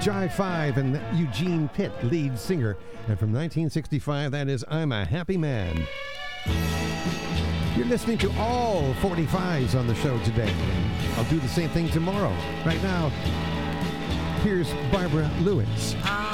Jive 5 and Eugene Pitt, lead singer. And from 1965, that is I'm a Happy Man. You're listening to all 45s on the show today. I'll do the same thing tomorrow. Right now, here's Barbara Lewis.